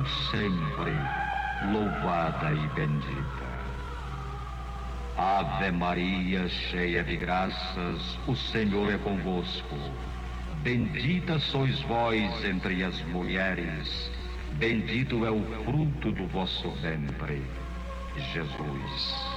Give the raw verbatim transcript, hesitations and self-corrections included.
sempre louvada e bendita. Ave Maria, cheia de graças, o Senhor é convosco. Bendita sois vós entre as mulheres, bendito é o fruto do vosso ventre, Jesus.